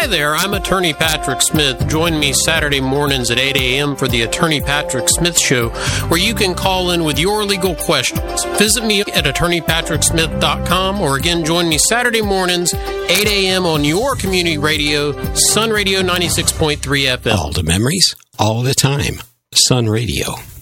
Hi there, I'm Attorney Patrick Smith. Join me Saturday mornings at 8 a.m. for the Attorney Patrick Smith Show, where you can call in with your legal questions. Visit me at attorneypatricksmith.com, or again, join me Saturday mornings, 8 a.m. on your community radio, Sun Radio 96.3 FM. All the memories, all the time. Sun Radio.